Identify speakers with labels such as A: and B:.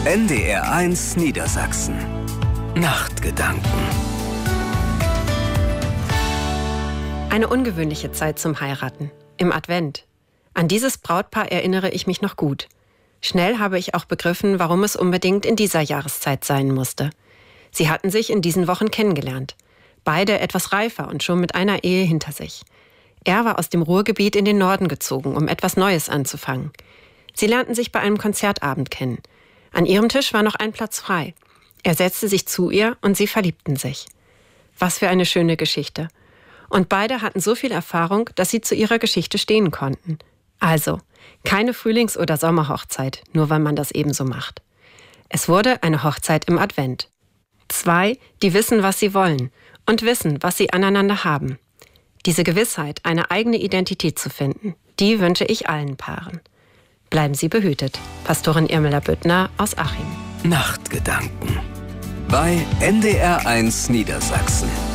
A: NDR1 Niedersachsen. Nachtgedanken.
B: Eine ungewöhnliche Zeit zum Heiraten. Im Advent. An dieses Brautpaar erinnere ich mich noch gut. Schnell habe ich auch begriffen, warum es unbedingt in dieser Jahreszeit sein musste. Sie hatten sich in diesen Wochen kennengelernt. Beide etwas reifer und schon mit einer Ehe hinter sich. Er war aus dem Ruhrgebiet in den Norden gezogen, um etwas Neues anzufangen. Sie lernten sich bei einem Konzertabend kennen. An ihrem Tisch war noch ein Platz frei. Er setzte sich zu ihr und sie verliebten sich. Was für eine schöne Geschichte. Und beide hatten so viel Erfahrung, dass sie zu ihrer Geschichte stehen konnten. Also, keine Frühlings- oder Sommerhochzeit, nur weil man das ebenso macht. Es wurde eine Hochzeit im Advent. 2, die wissen, was sie wollen und wissen, was sie aneinander haben. Diese Gewissheit, eine eigene Identität zu finden, die wünsche ich allen Paaren. Bleiben Sie behütet. Pastorin Irmela Büttner aus Achim.
A: Nachtgedanken bei NDR1 Niedersachsen.